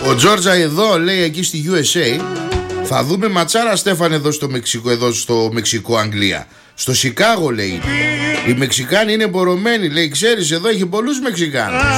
Ο Τζόρτζα εδώ λέει εκεί στη USA. Θα δούμε ματσάρα Στέφαν εδώ στο Μεξικό, εδώ στο Μεξικό Αγγλία. Στο Σικάγο λέει. Οι Μεξικάνοι είναι μπορωμένοι. Λέει ξέρεις εδώ έχει πολλούς Μεξικάνους.